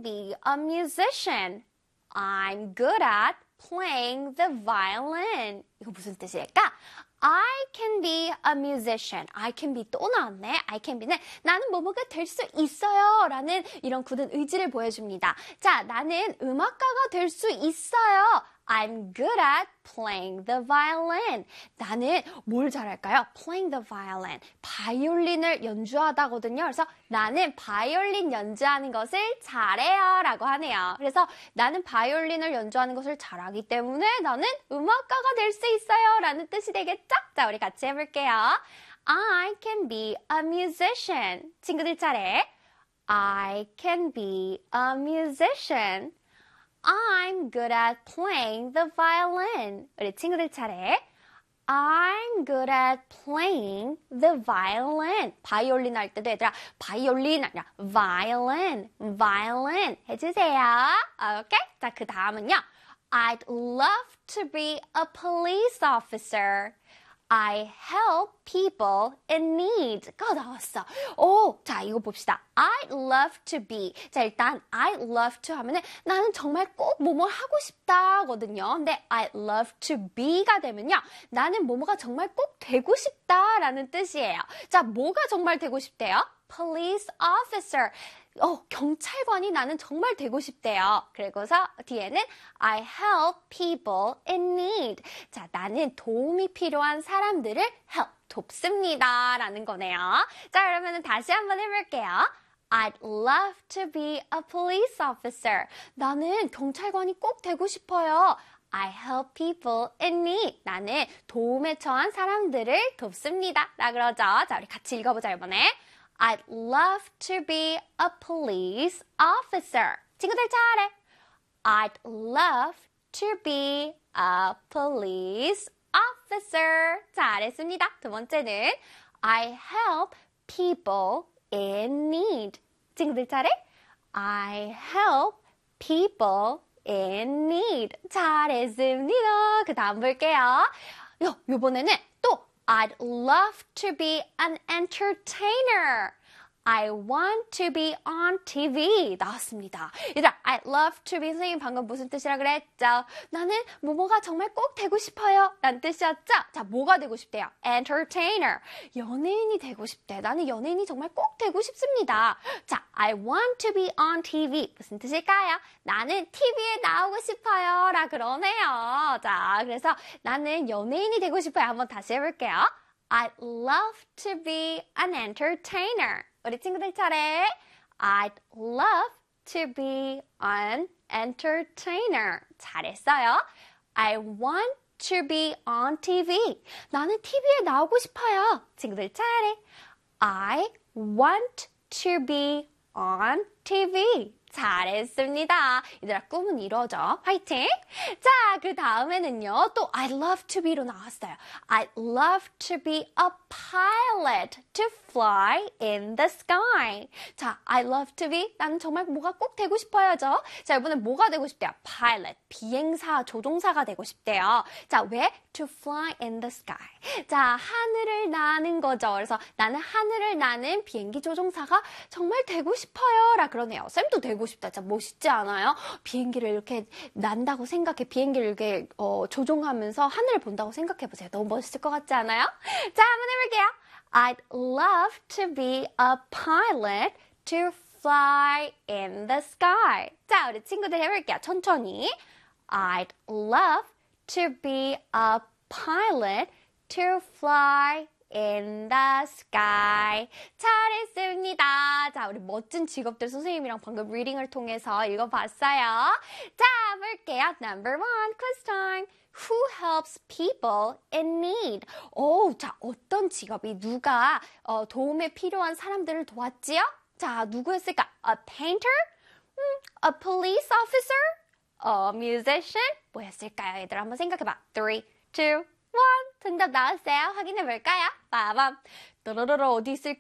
be a musician. I'm good at playing the violin. 이거 무슨 뜻일까? I can be a musician. I can be 또 나왔네. I can be는 나는 뭐뭐가 될 수 있어요 라는 이런 굳은 의지를 보여줍니다. 자, 나는 음악가가 될 수 있어요. I'm good at playing the violin. 나는 뭘 잘할까요? Playing the violin. 바이올린을 연주하다거든요. 그래서 나는 바이올린 연주하는 것을 잘해요 라고 하네요. 그래서 나는 바이올린을 연주하는 것을 잘하기 때문에 나는 음악가가 될 수 있어요 라는 뜻이 되겠죠? 자, 우리 같이 해볼게요. I can be a musician. 친구들 차례. I can be a musician. I'm good at playing the violin. 우리 친구들 차례. I'm good at playing the violin. 바이올린 할 때도 얘들아 바이올린 아니라 violin, violin 해주세요. 오케이? 자, 그 다음은요. I'd love to be a police officer. I help people in need. 가 나왔어. 오, 자, 이거 봅시다. I'd love to be. 자, 일단 I'd love to 하면은 나는 정말 꼭 뭐뭐 하고 싶다거든요. 근데 I'd love to be가 되면요. 나는 뭐뭐가 정말 꼭 되고 싶다라는 뜻이에요. 자, 뭐가 정말 되고 싶대요? Police officer. 경찰관이 나는 정말 되고 싶대요. 그리고서 뒤에는 I help people in need. 자, 나는 도움이 필요한 사람들을 help, 돕습니다. 라는 거네요. 자, 그러면 다시 한번 해볼게요. I'd love to be a police officer. 나는 경찰관이 꼭 되고 싶어요. I help people in need. 나는 도움에 처한 사람들을 돕습니다. 라 그러죠. 자, 우리 같이 읽어보자, 이번에. I'd love to be a police officer. 친구들 차례. I'd love to be a police officer. 잘했습니다. 두 번째는 I help people in need. 친구들 차례. I help people in need. 잘했습니다. 그 다음 볼게요. 이번에는 또 I'd love to be an entertainer. I want to be on TV. 나왔습니다. 얘들아, I'd love to be 선생님 방금 무슨 뜻이라 그랬죠? 나는 뭐뭐가 정말 꼭 되고 싶어요. 라는 뜻이었죠? 자, 뭐가 되고 싶대요? entertainer. 연예인이 되고 싶대. 나는 연예인이 정말 꼭 되고 싶습니다. 자, I want to be on TV. 무슨 뜻일까요? 나는 TV에 나오고 싶어요. 라 그러네요. 자, 그래서 나는 연예인이 되고 싶어요. 한번 다시 해볼게요. I'd love to be an entertainer. 우리 친구들 차례. I'd love to be an entertainer. 잘했어요. I want to be on TV. 나는 TV에 나오고 싶어요. 친구들 차례. I want to be on TV. 잘했습니다. 얘들아, 꿈은 이루어져. 화이팅! 자, 그 다음에는요. 또 I'd love to be로 나왔어요. I'd love to be a pilot to fly in the sky. 자, I'd love to be. 나는 정말 뭐가 꼭 되고 싶어야죠. 자, 이번엔 뭐가 되고 싶대요? pilot. 비행사, 조종사가 되고 싶대요. 자, 왜? to fly in the sky. 자, 하늘을 나는 거죠. 그래서 나는 하늘을 나는 비행기 조종사가 정말 되고 싶어요. 라 그러네요. 쌤도 되고 싶다. 진짜 멋있지 않아요? 비행기를 이렇게 난다고 생각해. 비행기를 이렇게 조종하면서 하늘을 본다고 생각해보세요. 너무 멋있을 것 같지 않아요? 자, 한번 해볼게요. I'd love to be a pilot to fly in the sky. 자, 우리 친구들 해볼게요. 천천히. I'd love to be a pilot to fly in the sky. 잘했습니다. 자, 우리 멋진 직업들 선생님이랑 방금 리딩을 통해서 읽어봤어요. 자, 볼게요. Number 1, quiz time. Who helps people in need? 자, 어떤 직업이 누가 도움에 필요한 사람들을 도왔지요? 자, 누구였을까? A painter? A police officer? A musician? 뭐였을까요? 얘들아, 한번 생각해봐. 3, 2, 1. 정답 나왔어요. 확인해 볼까요? 빠밤. 또로로로 어디 있을까?